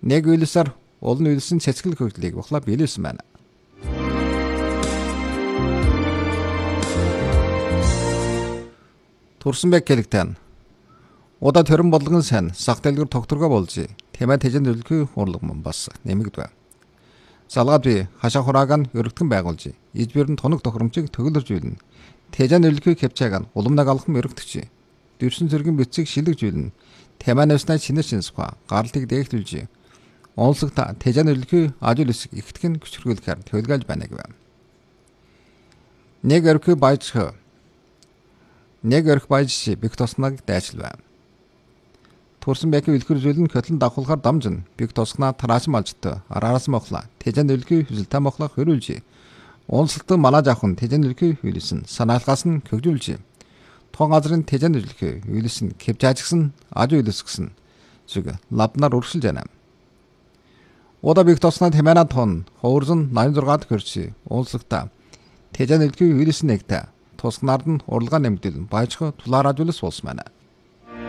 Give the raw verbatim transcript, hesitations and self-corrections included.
Нэг үйлсээр олон үйлсэн цэцгэл хөдлөлийг ухлаа биелүүлсэн байна. Турсанбек Келэгтэн удаа төрөн бодлогын сайн сах дэлгэр тогтворгоо болж тэмээ тэжэн төлөхүй урлагман бас нэмэгдвэ. Залгаад би хашаа хурааг нь өргөдгөн байгуулж ижбэр нь тоног тохиромжийг төгөлөрж үйлнэ. Тэжэн төлөхүй кепчааг нь уламнаг алхам өргөдөгч. Дэрсэн зэргийн бицийг шилэгж үйлнэ. Тэмээ навснаа шинэ шинсва гарлтыг дээгтүүлж. Онцлогта тэжэн төлөхүй ажил үсэг ихтгэн хүчрхүүлэхээр төлгөөлж байна гэв. Нэг өрхөө байж Нэг өрх байж бик тоснаг дайчилвэ. Турсанбекийн үлгэржүүлэн хөтлөн давхуулахаар дамжин бик тосгнаа тараашин малжтай араас мохла тэжэн төлөхий хүсэлтэй мохла хөрүүлж. Онцлогтой малаж авах нь тэжэн төлөхий хүлээсэн санаалгаас нь хөгжүүлж. Тон газрын тэжэн төлөхий хүлээсэн кепжаажгсан аж үйлсгсэн зүг лабнаар өршилж байна. Удаа бик тоснаа тэмээнэ тон хуурзан найман зургаад хөрчи. Онцлогтой тэжэн төлөхий хүлээсэн нэгтэй тусгнаар нь урлагаа нэмэгдэл баяжх тулаараажуулс болсон байна.